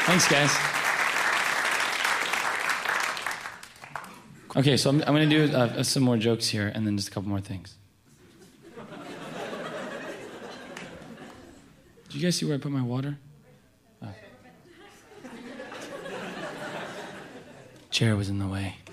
Thanks, guys. Okay, so I'm going to do some more jokes here and then just a couple more things. Did you guys see where I put my water? Oh. Chair was in the way.